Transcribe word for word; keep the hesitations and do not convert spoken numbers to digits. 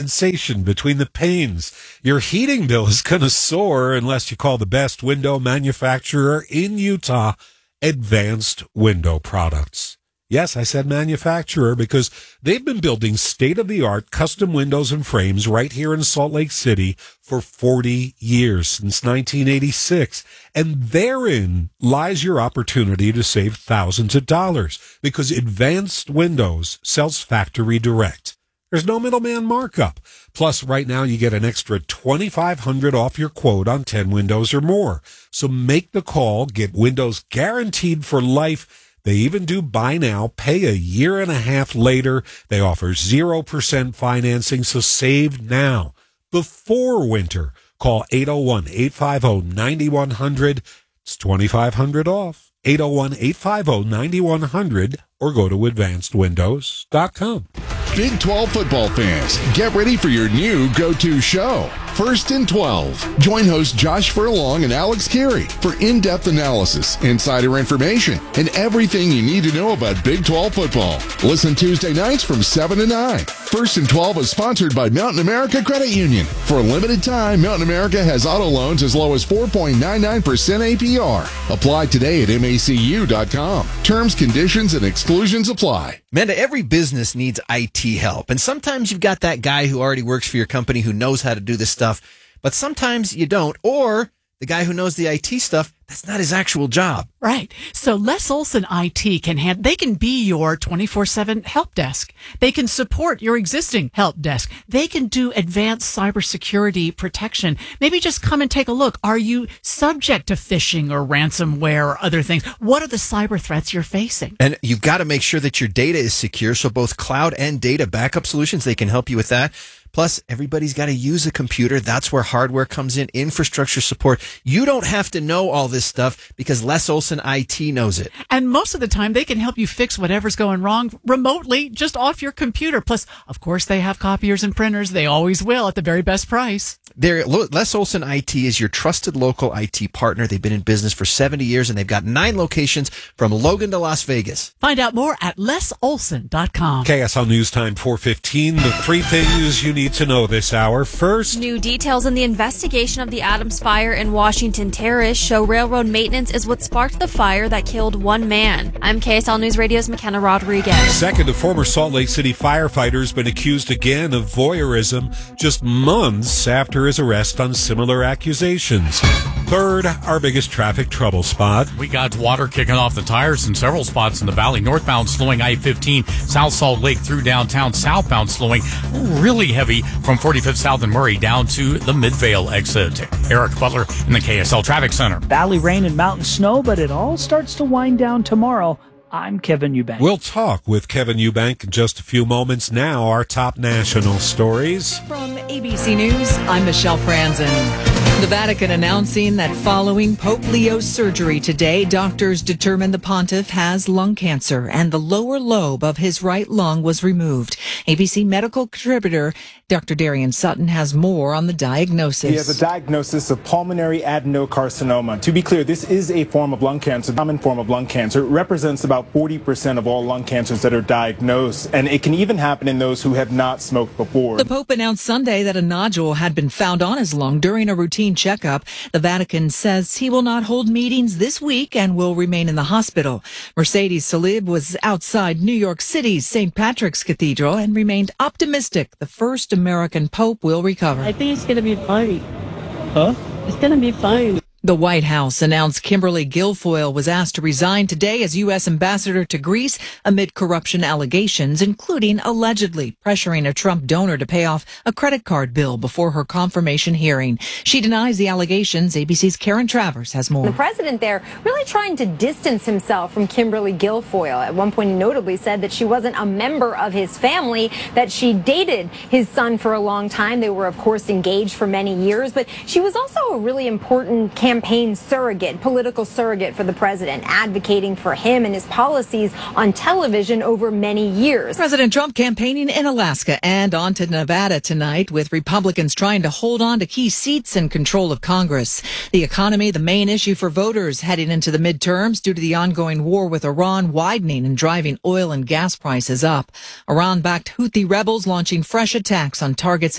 condensation between the panes. Your heating bill is going to soar unless you call the best window manufacturer in Utah, Advanced Window Products. Yes, I said manufacturer because they've been building state-of-the-art custom windows and frames right here in Salt Lake City for forty years, since nineteen eighty-six. And therein lies your opportunity to save thousands of dollars because Advanced Windows sells factory direct. There's no middleman markup. Plus, right now you get an extra twenty-five hundred dollars off your quote on ten windows or more. So make the call, get windows guaranteed for life. They even do buy now, pay a year and a half later. They offer zero percent financing, so save now. Before winter, call eight oh one, eight five oh, nine one hundred. It's twenty-five hundred dollars off. eight oh one, eight five oh, nine one hundred or go to advanced windows dot com. Big twelve football fans, get ready for your new go-to show, First and twelve. Join host Josh Furlong and Alex Carey for in-depth analysis, insider information, and everything you need to know about Big twelve football. Listen Tuesday nights from seven to nine. First and twelve is sponsored by Mountain America Credit Union. For a limited time, Mountain America has auto loans as low as four point nine nine percent A P R. Apply today at M A C U dot com. Terms, conditions, and exclusions apply. Amanda, every business needs I T help. And sometimes you've got that guy who already works for your company who knows how to do this stuff, but sometimes you don't. Or the guy who knows the I T stuff, that's not his actual job. Right. So Les Olson I T can hand, they can be your twenty-four seven help desk. They can support your existing help desk. They can do advanced cybersecurity protection. Maybe just come and take a look. Are you subject to phishing or ransomware or other things? What are the cyber threats you're facing? And you've got to make sure that your data is secure. So both cloud and data backup solutions, they can help you with that. Plus, everybody's got to use a computer. That's where hardware comes in, infrastructure support. You don't have to know all this stuff because Les Olson I T knows it. And most of the time, they can help you fix whatever's going wrong remotely, just off your computer. Plus, of course, they have copiers and printers. They always will at the very best price. They're, Les Olson I T is your trusted local I T partner. They've been in business for seventy years, and they've got nine locations from Logan to Las Vegas. Find out more at les olson dot com. K S L News Time four fifteen. The three things you need to know this hour. First, new details in the investigation of the Adams fire in Washington Terrace show railroad maintenance is what sparked the fire that killed one man. I'm K S L News Radio's McKenna Rodriguez. Second, a former Salt Lake City firefighter has been accused again of voyeurism just months after his arrest on similar accusations. Third, our biggest traffic trouble spot. We got water kicking off the tires in several spots in the valley. Northbound slowing I fifteen, South Salt Lake through downtown. Southbound slowing really heavy from forty-fifth South and Murray down to the Midvale exit. Eric Butler in the K S L Traffic Center. Valley rain and mountain snow, but it all starts to wind down tomorrow. I'm Kevin Eubank. We'll talk with Kevin Eubank in just a few moments. Now, our top national stories. From A B C News, I'm Michelle Franzen. The Vatican announcing that following Pope Leo's surgery today, doctors determined the pontiff has lung cancer and the lower lobe of his right lung was removed. A B C medical contributor Doctor Darian Sutton has more on the diagnosis. He has a diagnosis of pulmonary adenocarcinoma. To be clear, this is a form of lung cancer, a common form of lung cancer. It represents about forty percent of all lung cancers that are diagnosed, and it can even happen in those who have not smoked before. The Pope announced Sunday that a nodule had been found on his lung during a routine checkup. The Vatican says he will not hold meetings this week and will remain in the hospital. Mercedes Salib was outside New York City's Saint Patrick's Cathedral and remained optimistic the first American Pope will recover. I think it's going to be fine. Huh? It's going to be fine. The White House announced Kimberly Guilfoyle was asked to resign today as U S ambassador to Greece amid corruption allegations, including allegedly pressuring a Trump donor to pay off a credit card bill before her confirmation hearing. She denies the allegations. A B C's Karen Travers has more. The president there really trying to distance himself from Kimberly Guilfoyle. At one point, he notably said that she wasn't a member of his family, that she dated his son for a long time. They were, of course, engaged for many years, but she was also a really important campaign surrogate, political surrogate for the president, advocating for him and his policies on television over many years. President Trump campaigning in Alaska and on to Nevada tonight, with Republicans trying to hold on to key seats and control of Congress. The economy, the main issue for voters heading into the midterms due to the ongoing war with Iran widening and driving oil and gas prices up. Iran-backed Houthi rebels launching fresh attacks on targets